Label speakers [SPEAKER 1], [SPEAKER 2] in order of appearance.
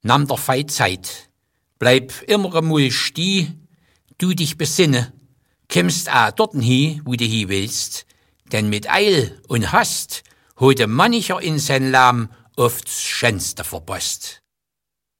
[SPEAKER 1] Namm der Fei Zeit, bleib immer einmal steh, du dich besinne, kommst auch dorten hin, wo du hin willst, denn mit Eil und Hast hat mancher in sein Leben oft das Schönste verpasst.